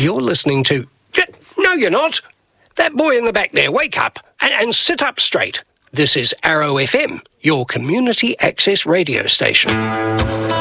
You're listening to... No, you're not. That boy in the back there, wake up and sit up straight. This is Arrow FM, your community access radio station.